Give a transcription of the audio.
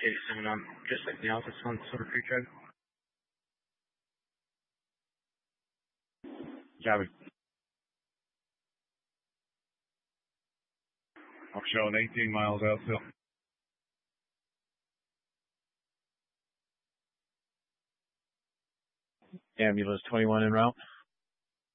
Jason, just like the office on Silver Creek Drive. Copy. I'm showing 18 miles out still. Ambulance 21 en route.